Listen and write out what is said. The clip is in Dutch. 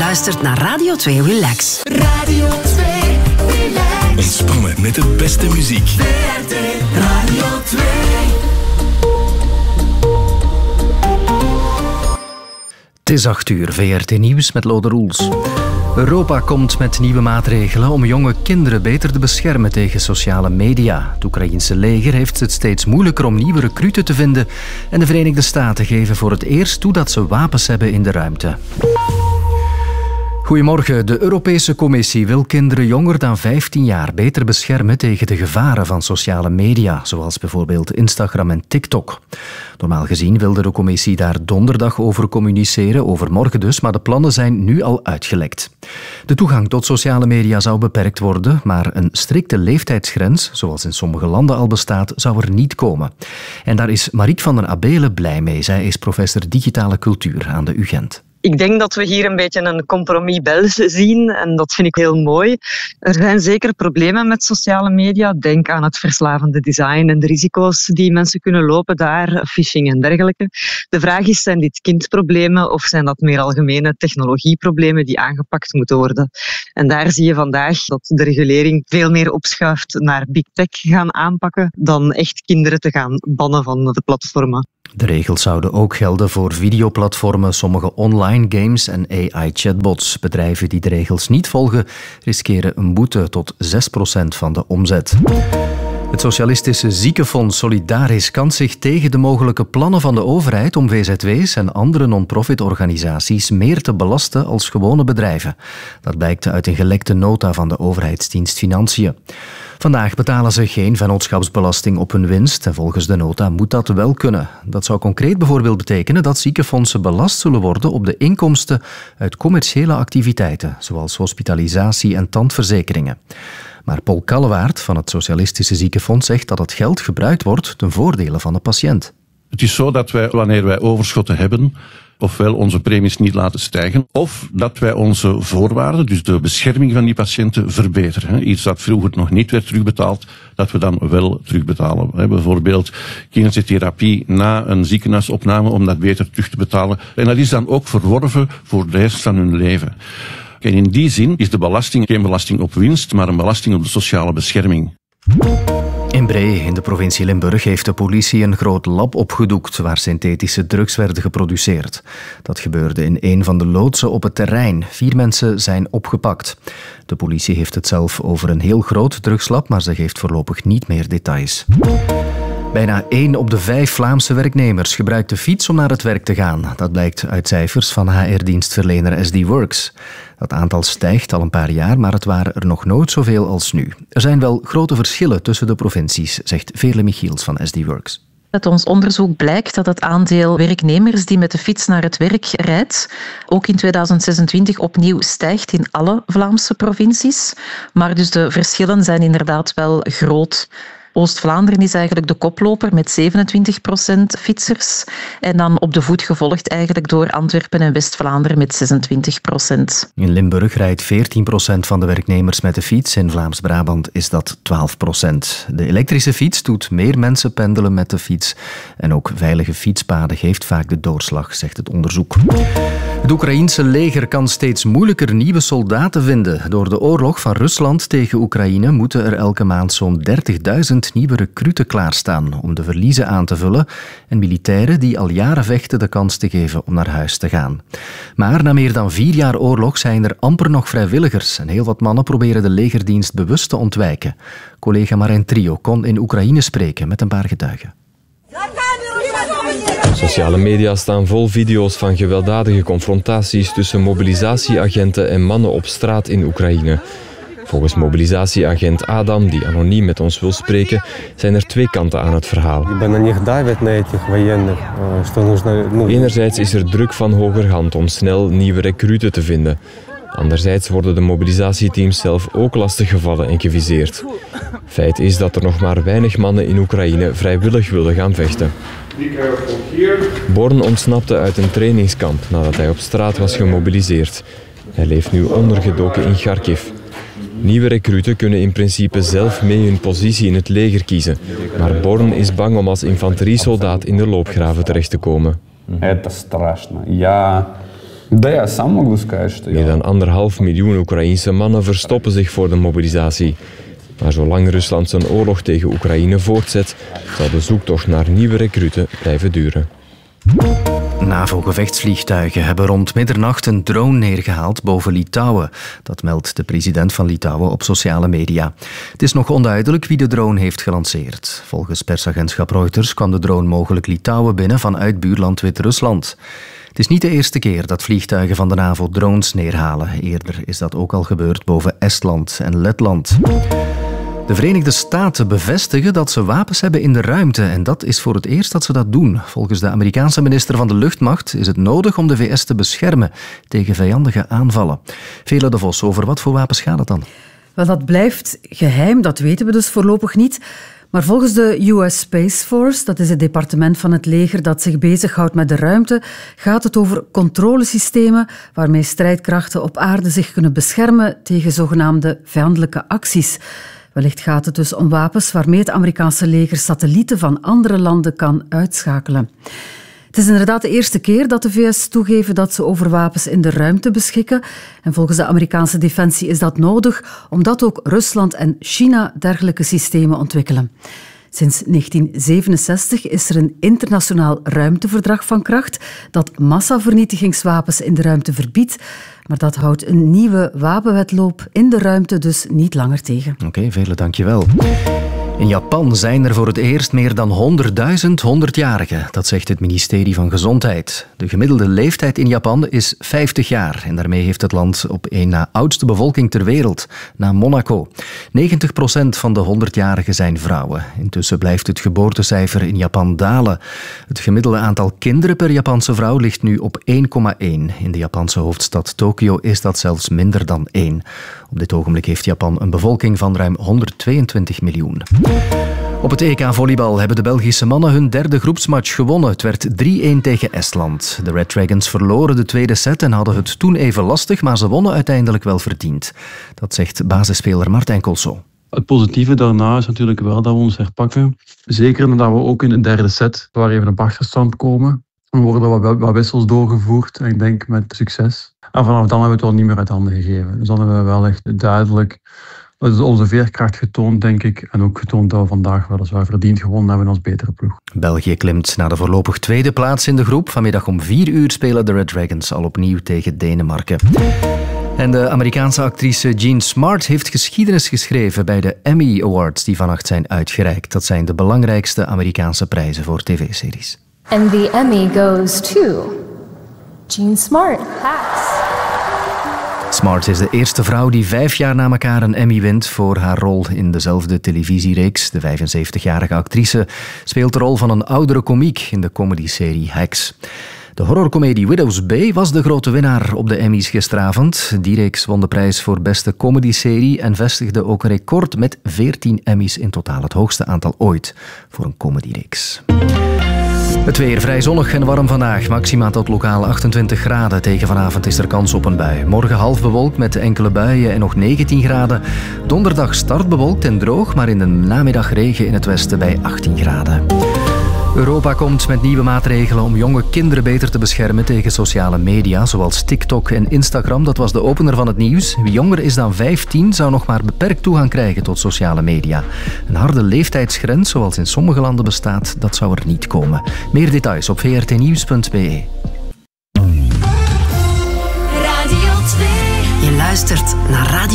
luistert naar Radio 2 Relax. Radio 2 Relax. Ontspannen met de beste muziek. VRT Radio 2. Het is 8 uur, VRT Nieuws met Lode Roels. Europa komt met nieuwe maatregelen om jonge kinderen beter te beschermen tegen sociale media. Het Oekraïense leger heeft het steeds moeilijker om nieuwe recruten te vinden en de Verenigde Staten geven voor het eerst toe dat ze wapens hebben in de ruimte. Goedemorgen. De Europese Commissie wil kinderen jonger dan 15 jaar beter beschermen tegen de gevaren van sociale media, zoals bijvoorbeeld Instagram en TikTok. Normaal gezien wilde de Commissie daar donderdag over communiceren, overmorgen dus, maar de plannen zijn nu al uitgelekt. De toegang tot sociale media zou beperkt worden, maar een strikte leeftijdsgrens, zoals in sommige landen al bestaat, zou er niet komen. En daar is Marieke van den Abelen blij mee. Zij is professor digitale cultuur aan de UGent. Ik denk dat we hier een beetje een compromis belge zien en dat vind ik heel mooi. Er zijn zeker problemen met sociale media. Denk aan het verslavende design en de risico's die mensen kunnen lopen daar, phishing en dergelijke. De vraag is, zijn dit kindproblemen of zijn dat meer algemene technologieproblemen die aangepakt moeten worden? En daar zie je vandaag dat de regulering veel meer opschuift naar big tech gaan aanpakken dan echt kinderen te gaan bannen van de platformen. De regels zouden ook gelden voor videoplatformen, sommige online games en AI-chatbots. Bedrijven die de regels niet volgen, riskeren een boete tot 6% van de omzet. Het socialistische ziekenfonds Solidaris kant zich tegen de mogelijke plannen van de overheid om VZW's en andere non-profit-organisaties meer te belasten als gewone bedrijven. Dat blijkt uit een gelekte nota van de overheidsdienst Financiën. Vandaag betalen ze geen vennootschapsbelasting op hun winst en volgens de nota moet dat wel kunnen. Dat zou concreet bijvoorbeeld betekenen dat ziekenfondsen belast zullen worden op de inkomsten uit commerciële activiteiten, zoals hospitalisatie en tandverzekeringen. Maar Paul Kallewaert van het Socialistische Ziekenfonds zegt dat het geld gebruikt wordt ten voordele van de patiënt. Het is zo dat wij, wanneer wij overschotten hebben, ofwel onze premies niet laten stijgen, of dat wij onze voorwaarden, dus de bescherming van die patiënten, verbeteren. Iets dat vroeger nog niet werd terugbetaald, dat we dan wel terugbetalen. Bijvoorbeeld kinesiotherapie na een ziekenhuisopname, om dat beter terug te betalen. En dat is dan ook verworven voor de rest van hun leven. En in die zin is de belasting geen belasting op winst, maar een belasting op de sociale bescherming. In Bree, in de provincie Limburg, heeft de politie een groot lab opgedoekt waar synthetische drugs werden geproduceerd. Dat gebeurde in een van de loodsen op het terrein. 4 mensen zijn opgepakt. De politie heeft het zelf over een heel groot drugslab, maar ze geeft voorlopig niet meer details. Bijna 1 op de 5 Vlaamse werknemers gebruikt de fiets om naar het werk te gaan. Dat blijkt uit cijfers van HR-dienstverlener SD Works. Dat aantal stijgt al een paar jaar, maar het waren er nog nooit zoveel als nu. Er zijn wel grote verschillen tussen de provincies, zegt Veerle Michiels van SD Works. Uit ons onderzoek blijkt dat het aandeel werknemers die met de fiets naar het werk rijdt ook in 2026 opnieuw stijgt in alle Vlaamse provincies. Maar dus de verschillen zijn inderdaad wel groot. Oost-Vlaanderen is eigenlijk de koploper met 27% fietsers. En dan op de voet gevolgd eigenlijk door Antwerpen en West-Vlaanderen met 26%. In Limburg rijdt 14% van de werknemers met de fiets. In Vlaams-Brabant is dat 12%. De elektrische fiets doet meer mensen pendelen met de fiets. En ook veilige fietspaden geeft vaak de doorslag, zegt het onderzoek. Het Oekraïense leger kan steeds moeilijker nieuwe soldaten vinden. Door de oorlog van Rusland tegen Oekraïne moeten er elke maand zo'n 30.000 nieuwe recruten klaarstaan om de verliezen aan te vullen en militairen die al jaren vechten de kans te geven om naar huis te gaan. Maar na meer dan 4 jaar oorlog zijn er amper nog vrijwilligers en heel wat mannen proberen de legerdienst bewust te ontwijken. Collega Marijn Trio kon in Oekraïne spreken met een paar getuigen. Sociale media staan vol video's van gewelddadige confrontaties tussen mobilisatieagenten en mannen op straat in Oekraïne. Volgens mobilisatieagent Adam, die anoniem met ons wil spreken, zijn er 2 kanten aan het verhaal. Enerzijds is er druk van hogerhand om snel nieuwe recruten te vinden. Anderzijds worden de mobilisatieteams zelf ook lastiggevallen en geviseerd. Feit is dat er nog maar weinig mannen in Oekraïne vrijwillig willen gaan vechten. Born ontsnapte uit een trainingskamp nadat hij op straat was gemobiliseerd. Hij leeft nu ondergedoken in Kharkiv. Nieuwe recruten kunnen in principe zelf mee hun positie in het leger kiezen. Maar Born is bang om als infanteriesoldaat in de loopgraven terecht te komen. Meer dan 1,5 miljoen Oekraïense mannen verstoppen zich voor de mobilisatie. Maar zolang Rusland zijn oorlog tegen Oekraïne voortzet, zal de zoektocht naar nieuwe recruten blijven duren. NAVO-gevechtsvliegtuigen hebben rond middernacht een drone neergehaald boven Litouwen. Dat meldt de president van Litouwen op sociale media. Het is nog onduidelijk wie de drone heeft gelanceerd. Volgens persagentschap Reuters kwam de drone mogelijk Litouwen binnen vanuit buurland Wit-Rusland. Het is niet de eerste keer dat vliegtuigen van de NAVO drones neerhalen. Eerder is dat ook al gebeurd boven Estland en Letland. De Verenigde Staten bevestigen dat ze wapens hebben in de ruimte en dat is voor het eerst dat ze dat doen. Volgens de Amerikaanse minister van de Luchtmacht is het nodig om de VS te beschermen tegen vijandige aanvallen. Vele de Vos, over wat voor wapens gaat het dan? Wel, dat blijft geheim, dat weten we dus voorlopig niet. Maar volgens de US Space Force, dat is het departement van het leger dat zich bezighoudt met de ruimte, gaat het over controlesystemen waarmee strijdkrachten op aarde zich kunnen beschermen tegen zogenaamde vijandelijke acties. Wellicht gaat het dus om wapens waarmee het Amerikaanse leger satellieten van andere landen kan uitschakelen. Het is inderdaad de eerste keer dat de VS toegeven dat ze over wapens in de ruimte beschikken. En volgens de Amerikaanse defensie is dat nodig, omdat ook Rusland en China dergelijke systemen ontwikkelen. Sinds 1967 is er een internationaal ruimteverdrag van kracht dat massavernietigingswapens in de ruimte verbiedt. Maar dat houdt een nieuwe wapenwetloop in de ruimte dus niet langer tegen. Oké, vele dankjewel. In Japan zijn er voor het eerst meer dan 100.000 100-jarigen. Dat zegt het ministerie van Gezondheid. De gemiddelde leeftijd in Japan is 50 jaar. En daarmee heeft het land op één na oudste bevolking ter wereld, na Monaco. 90% van de 100-jarigen zijn vrouwen. Intussen blijft het geboortecijfer in Japan dalen. Het gemiddelde aantal kinderen per Japanse vrouw ligt nu op 1,1. In de Japanse hoofdstad Tokio is dat zelfs minder dan 1. Op dit ogenblik heeft Japan een bevolking van ruim 122 miljoen. Op het EK volleybal hebben de Belgische mannen hun derde groepsmatch gewonnen. Het werd 3-1 tegen Estland. De Red Dragons verloren de tweede set en hadden het toen even lastig, maar ze wonnen uiteindelijk wel verdiend. Dat zegt basisspeler Martijn Kolso. Het positieve daarna is natuurlijk wel dat we ons herpakken. Zeker nadat we ook in de derde set waar even op achterstand komen. Er worden wat wissels doorgevoerd en ik denk met succes. En vanaf dan hebben we het wel niet meer uit handen gegeven. Dus dan hebben we wel echt duidelijk onze veerkracht getoond, denk ik. En ook getoond dat we vandaag weliswaar verdiend gewonnen hebben als betere ploeg. België klimt naar de voorlopig tweede plaats in de groep. Vanmiddag om 4 uur spelen de Red Dragons al opnieuw tegen Denemarken. En de Amerikaanse actrice Jean Smart heeft geschiedenis geschreven bij de Emmy Awards die vannacht zijn uitgereikt. Dat zijn de belangrijkste Amerikaanse prijzen voor tv-series. And the Emmy goes to Jean Smart. Smart is de eerste vrouw die 5 jaar na elkaar een Emmy wint voor haar rol in dezelfde televisiereeks. De 75-jarige actrice speelt de rol van een oudere komiek in de comedyserie Hacks. De horrorcomedie Widow's Bay was de grote winnaar op de Emmys gisteravond. Die reeks won de prijs voor beste comedyserie en vestigde ook een record met 14 Emmys in totaal. Het hoogste aantal ooit voor een comedyreeks. Het weer vrij zonnig en warm vandaag. Maxima tot lokaal 28 graden. Tegen vanavond is er kans op een bui. Morgen half bewolkt met enkele buien en nog 19 graden. Donderdag start bewolkt en droog, maar in de namiddag regen in het westen bij 18 graden. Europa komt met nieuwe maatregelen om jonge kinderen beter te beschermen tegen sociale media, zoals TikTok en Instagram. Dat was de opener van het nieuws. Wie jonger is dan 15 zou nog maar beperkt toegang krijgen tot sociale media. Een harde leeftijdsgrens, zoals in sommige landen bestaat, dat zou er niet komen. Meer details op vrtnieuws.be. Je luistert naar Radio